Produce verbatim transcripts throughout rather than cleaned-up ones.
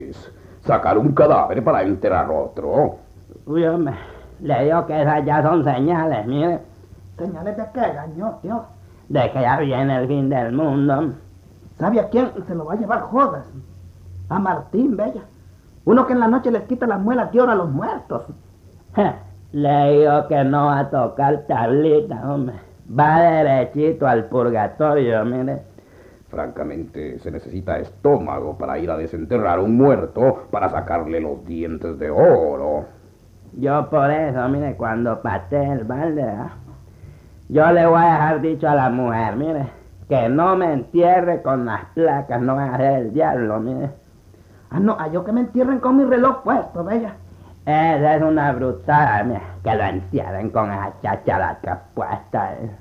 Sacar un cadáver para enterrar otro. Uy, hombre, le digo que esas ya son señales, mire. ¿Señales de qué, gañó, tío? De que ya viene el fin del mundo. ¿Sabe a quién se lo va a llevar Judas? A Martín, bella. Uno que en la noche les quita las muelas de oro a los muertos. Ja, le digo que no va a tocar tablita, hombre. Va derechito al purgatorio, mire. Francamente, se necesita estómago para ir a desenterrar un muerto para sacarle los dientes de oro. Yo por eso, mire, cuando patee el balde, ¿eh? Yo le voy a dejar dicho a la mujer, mire, que no me entierre con las placas, no voy a hacer el diablo, mire. Ah, no, a yo que me entierren con mi reloj puesto, bella. Esa es una brutada, mire, que lo entierren con esa chacharaca puesta. ¿eh?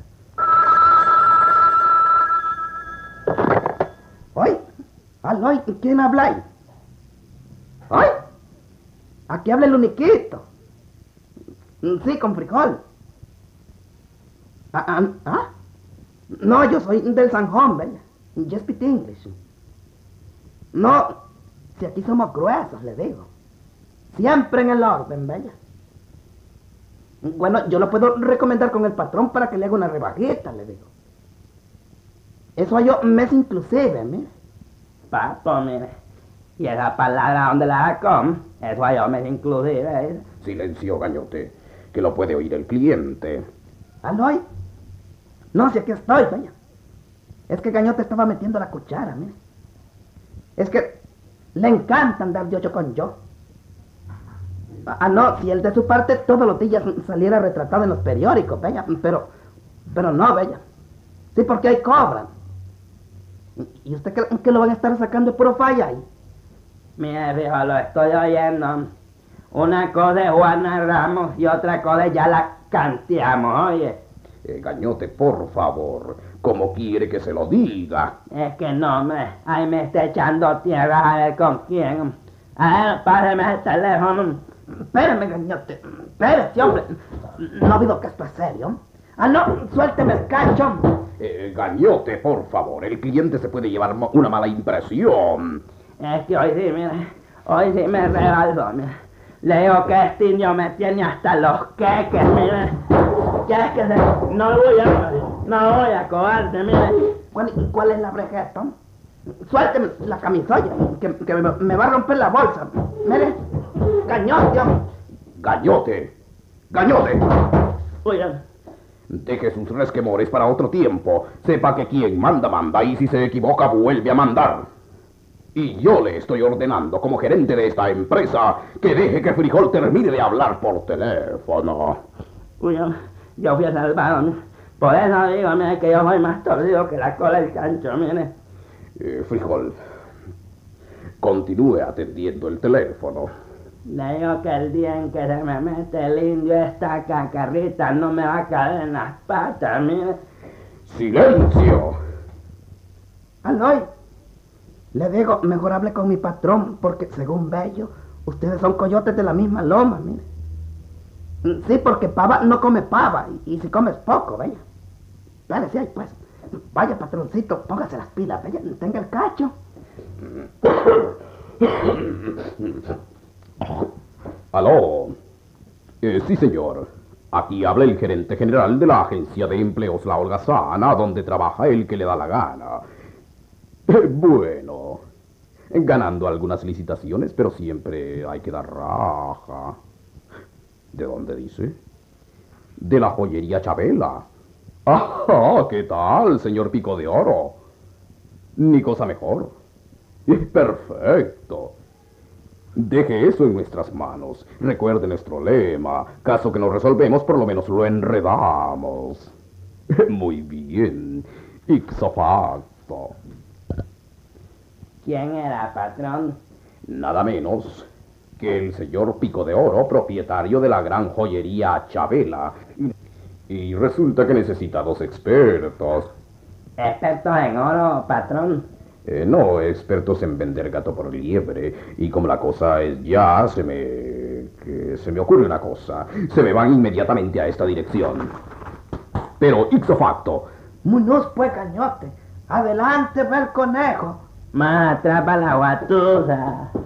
Oye, aló, ¿quién habla ahí? Oye, aquí habla el uniquito. Sí, con frijol. Ah, ah, ¿ah? No, yo soy del Sanjón, bella. Yo speak English. No, si aquí somos gruesos, le digo. Siempre en el orden, bella. Bueno, yo lo puedo recomendar con el patrón para que le haga una rebajita, le digo. Eso hay yo mes inclusive, mire. Papo, mire. Y esa palabra donde la sacó, eso hay hombres inclusive. ¿eh? Silencio, gañote, que lo puede oír el cliente. ¿Aló? No, si aquí estoy, bella. Es que Gañote estaba metiendo la cuchara, mire. Es que le encanta andar de ocho con yo. Ah, no, si él de su parte todos los días saliera retratado en los periódicos, bella. Pero, pero no, bella. Sí, porque ahí cobran. ¿Y usted cree que lo van a estar sacando de puro falla ahí? Mire, viejo, lo estoy oyendo. Una cosa es Juana Ramos y otra cosa ya la canteamos, oye. Eh, gañote, por favor, ¿cómo quiere que se lo diga? Es que no, hombre, ahí me está echando tierra a ver con quién. A ver, páseme el teléfono. Espérame, Gañote, espérate, hombre. No ha habido que esto es serio. Ah, no, suélteme el cacho. Eh, gañote, por favor, el cliente se puede llevar una mala impresión. Es que hoy sí, mire, hoy sí me rebaló, mire. Le digo que este indio me tiene hasta los queques, mire. ¿Quieres que se...? No voy a... No voy a cobarde, mire. Bueno, ¿y cuál es la brejeta? Suélteme la camisolla, que, que me, me va a romper la bolsa. Mire, Gañote, hombre. Gañote, gañote. Oigan. Deje sus resquemores para otro tiempo. Sepa que quien manda, manda, y si se equivoca, vuelve a mandar. Y yo le estoy ordenando, como gerente de esta empresa, que deje que Frijol termine de hablar por teléfono. Uy, yo fui a salvarme. Por eso digo, mire, que yo soy más torcido que la cola del cancho, mire. Eh, Frijol, continúe atendiendo el teléfono. Le digo que el día en que se me mete el indio esta cacarrita no me va a caer en las patas, mire. ¡Silencio! Aló, le digo, mejor hable con mi patrón, porque según Bello, ustedes son coyotes de la misma loma, mire. Sí, porque pava no come pava, y, y si comes poco, vaya. Dale, sí, ahí pues. Vaya, patroncito, póngase las pilas, vaya, tenga el cacho. Aló. Eh, sí, señor. Aquí habla el gerente general de la agencia de empleos La Holgazana, donde trabaja el que le da la gana. Eh, bueno, ganando algunas licitaciones, pero siempre hay que dar raja. ¿De dónde dice? De la joyería Chabela. ¡Ah! ¿Qué tal, señor Pico de Oro? Ni cosa mejor. Perfecto. Deje eso en nuestras manos. Recuerde nuestro lema. Caso que no resolvemos, por lo menos lo enredamos. Muy bien. Ipso facto. ¿Quién era, patrón? Nada menos que el señor Pico de Oro, propietario de la gran joyería Chabela. Y resulta que necesita dos expertos. ¿Expertos en oro, patrón? Eh, no, expertos en vender gato por liebre. Y como la cosa es ya, se me... que se me ocurre una cosa. Se me van inmediatamente a esta dirección. Pero, ipso facto. Muñoz, pues, Gañote. Adelante, ve el conejo. Más atrapa la guatusa.